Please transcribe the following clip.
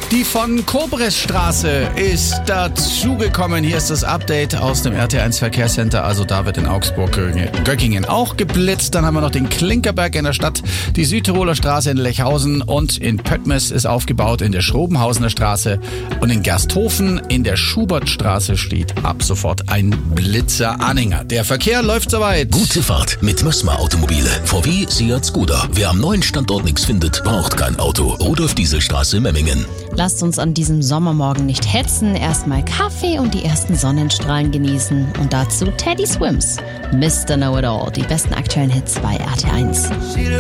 Die von Kobresstraße ist dazugekommen. Hier ist das Update aus dem RT1 Verkehrscenter. Also da wird in Augsburg-Göckingen auch geblitzt. Dann haben wir noch den Klinkerberg in der Stadt, die Südtiroler Straße in Lechhausen und in Pöttmes ist aufgebaut in der Schrobenhausener Straße. Und in Gersthofen in der Schubertstraße steht ab sofort ein Blitzer-Anhänger. Der Verkehr läuft soweit. Gute Fahrt mit Mössmer Automobile. VW, Seat, Skoda. Wer am neuen Standort nichts findet, braucht kein Auto. Rudolf-Diesel-Straße, Memmingen. Lasst uns an diesem Sommermorgen nicht hetzen. Erstmal Kaffee und die ersten Sonnenstrahlen genießen. Und dazu Teddy Swims. Mr. Know-It-All. Die besten aktuellen Hits bei RT1.